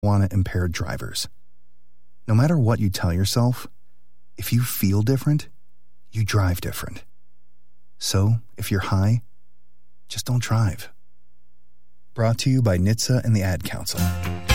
marijuana-impaired drivers. No matter what you tell yourself, if you feel different, you drive different. So, if you're high, just don't drive. Brought to you by NHTSA and the Ad Council.